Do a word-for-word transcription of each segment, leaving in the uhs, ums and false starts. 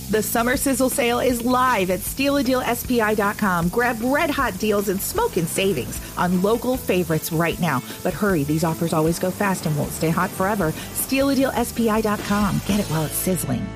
The Summer Sizzle Sale is live at steal a deal S P I dot com. Grab red-hot deals and smoking savings on local favorites right now. But hurry, these offers always go fast and won't stay hot forever. steal a deal S P I dot com. Get it while it's sizzling.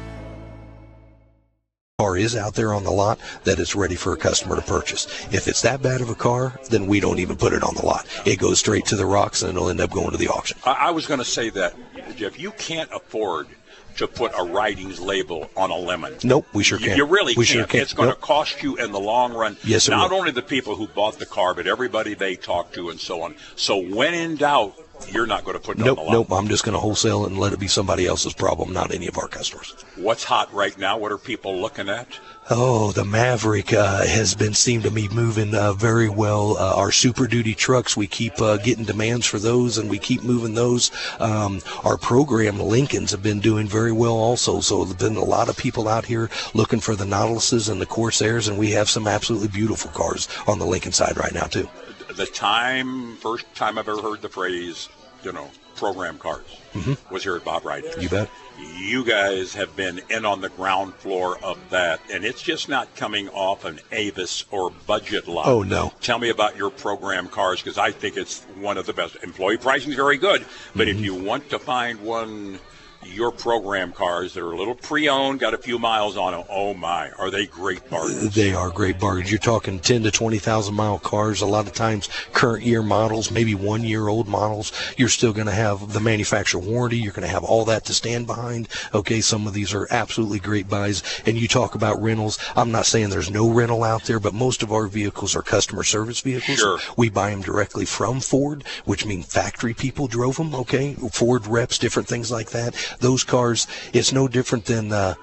Car is out there on the lot that is ready for a customer to purchase. If it's that bad of a car, then we don't even put it on the lot. It goes straight to the rocks and it'll end up going to the auction. I, I was going to say that, Jeff, you can't afford to put a writings label on a lemon. Nope, we sure can. You really we can't. Sure can. It's going nope. to cost you in the long run. Yes, it Not will. only the people who bought the car, but everybody they talk to and so on. So when in doubt, you're not going to put it nope, on the lot. Nope, I'm just going to wholesale it and let it be somebody else's problem, not any of our customers. What's hot right now? What are people looking at? Oh, the Maverick uh, has been seemed to be moving uh, very well. Uh, our Super Duty trucks, we keep uh, getting demands for those, and we keep moving those. Um, our program Lincolns have been doing very well also. So there's been a lot of people out here looking for the Nautiluses and the Corsairs, and we have some absolutely beautiful cars on the Lincoln side right now too. The time, first time I've ever heard the phrase, you know, program cars mm-hmm. was here at Bob Wright. You bet. You guys have been in on the ground floor of that, and it's just not coming off an Avis or budget lot. Oh, no. Tell me about your program cars, because I think it's one of the best. Employee pricing is very good, but mm-hmm. if you want to find one, your program cars that are a little pre-owned, got a few miles on them, oh my, are they great bargains? They are great bargains. You're talking ten to twenty thousand mile cars, a lot of times current year models, maybe one year old models. You're still going to have the manufacturer warranty. You're going to have all that to stand behind. Okay, some of these are absolutely great buys. And you talk about rentals. I'm not saying there's no rental out there, but most of our vehicles are customer service vehicles. Sure. We buy them directly from Ford, which means factory people drove them, okay? Ford reps, different things like that. Those cars, it's no different than uh,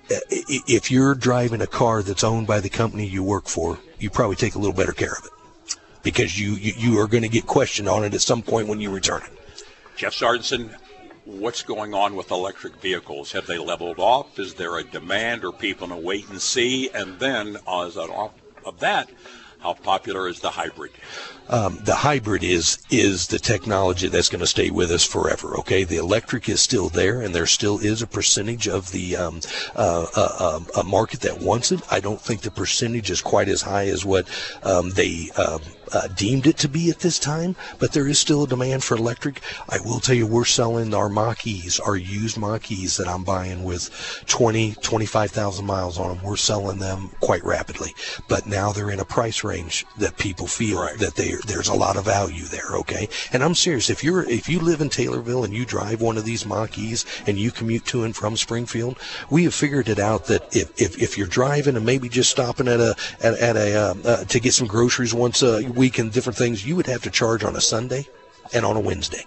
if you're driving a car that's owned by the company you work for, you probably take a little better care of it because you, you, you are going to get questioned on it at some point when you return it. Jeff Sorensen, what's going on with electric vehicles? Have they leveled off? Is there a demand? Are people in a wait and see? And then, as an off of that, how popular is the hybrid? Um, the hybrid is is the technology that's going to stay with us forever. Okay, the electric is still there, and there still is a percentage of the um, uh, uh, uh, a market that wants it. I don't think the percentage is quite as high as what um, they um, uh, deemed it to be at this time, but there is still a demand for electric. I will tell you, we're selling our Mach-E's, our used Mach-E's that I'm buying with twenty, twenty-five thousand miles on them. We're selling them quite rapidly, but now they're in a price range that people feel right. that they there's a lot of value there, okay? And I'm serious. If you're if you live in Taylorville and you drive one of these Mach-E's and you commute to and from Springfield, we have figured it out that if if, if you're driving and maybe just stopping at a at, at a uh, uh, to get some groceries once a week and different things, you would have to charge on a Sunday and on a Wednesday.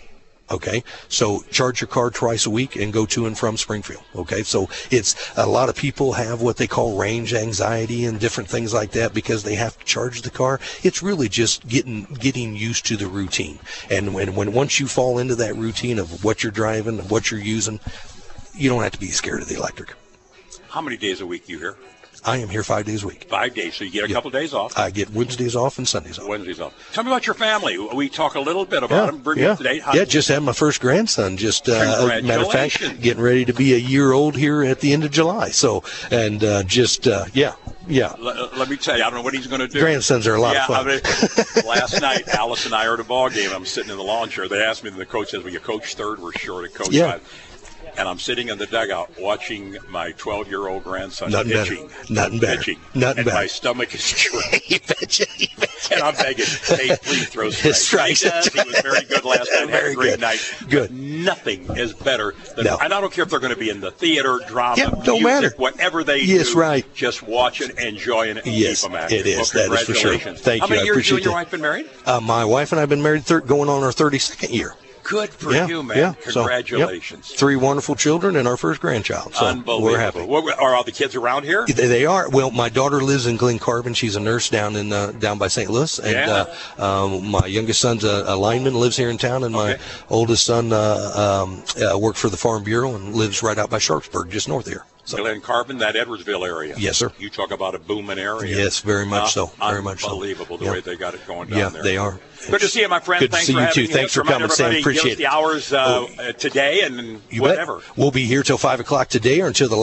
Okay, so charge your car twice a week and go to and from Springfield. Okay, so it's a lot of people have what they call range anxiety and different things like that because they have to charge the car. It's really just getting getting used to the routine. And when, when once you fall into that routine of what you're driving and what you're using, you don't have to be scared of the electric. How many days a week you here? I am here five days a week. Five days, so you get a yeah. couple days off. I get Wednesdays off and Sundays off. Wednesdays off. Tell me about your family. We talk a little bit about yeah, them. Bring yeah. me up to date. How yeah, just had my first grandson. Just uh, matter of fact, getting ready to be a year old here at the end of July. So, and uh, just uh, yeah, yeah. L- let me tell you, I don't know what he's going to do. Grandsons are a lot yeah, of fun. I mean, last night, Alice and I are at a ball game. I'm sitting in the lawn chair. They asked me, and the coach says, "Well, you coach third. We're short of coach yeah. five." And I'm sitting in the dugout watching my twelve-year-old grandson Nothing pitching. Better. Nothing better. Pitching. Nothing and better. my stomach is churning. you betcha. You betcha. And I'm begging, hey, please throw strikes. Strikes. He does. He was very good last night. Had a great good. night. Good. But nothing is better than, no. and I don't care if they're going to be in the theater, drama, yeah, music, don't matter. whatever they yes, do. Right. Just watch it, enjoy it, and yes, keep them active. it is. Well, that is for sure. Thank How you. many I years appreciate you and your that. wife been married? Uh, my wife and I have been married thir- going on our thirty-second year. Good for yeah, you, man. Yeah. Congratulations. So, yep. Three wonderful children and our first grandchild. So Unbelievable. We're happy. What, are all the kids around here? They, they are. Well, my daughter lives in Glen Carbon. She's a nurse down in uh, down by Saint Louis. And yeah. uh, um, my youngest son's a, a lineman, lives here in town. And my okay. oldest son uh, um, uh, works for the Farm Bureau and lives right out by Sharpsburg, just north here. So. Glen Carbon, that Edwardsville area. Yes, sir. You talk about a booming area. Yes, very much uh, so. Very much so. Unbelievable the yeah. way they got it going down yeah, there. they are. Good to see you, my friend. Good Thanks to see for you, having too. Thanks for Remind coming, Sam. everybody, Appreciate give us it. the hours uh, oh. today and you whatever. Bet. We'll be here till five o'clock today or until the